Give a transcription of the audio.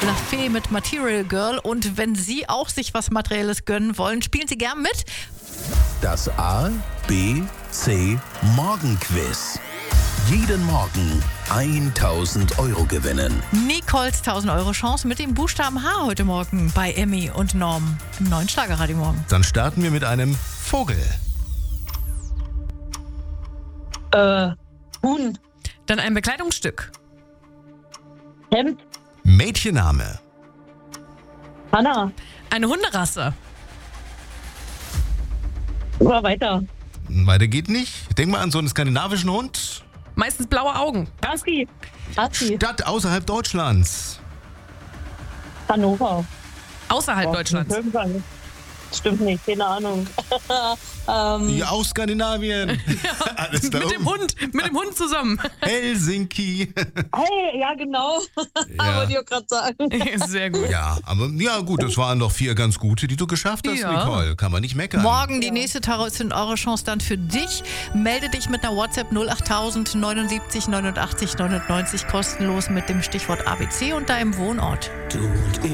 La Fee mit Material Girl. Und wenn Sie auch sich was Materielles gönnen wollen, spielen Sie gern mit. Das A, B, C Morgenquiz. Jeden Morgen 1000 Euro gewinnen. Nicoles 1000 Euro Chance mit dem Buchstaben H heute Morgen bei Emmy und Norm im neuen Schlagerradio morgen. Dann starten wir mit einem Vogel. Huhn. Dann ein Bekleidungsstück. Hemd. Mädchenname. Hanna. Eine Hunderasse. Oder weiter. Weiter geht nicht. Denk mal an so einen skandinavischen Hund. Meistens blaue Augen. Husky. Husky. Stadt außerhalb Deutschlands. Hannover. Außerhalb Deutschlands. Stimmt nicht, keine Ahnung. Ja, aus Skandinavien. Alles da Mit dem Hund zusammen. Helsinki. Hey, ja genau. Ja. Wollte ich auch gerade sagen. Sehr gut. Ja, aber ja gut, das waren doch 4 ganz gute, die du geschafft hast, Ja. Nicole. Kann man nicht meckern. Morgen die nächste 1000 Euro Chance dann für dich. Melde dich mit einer WhatsApp 08000 79 89 99 kostenlos mit dem Stichwort ABC und deinem Wohnort. Du und ich.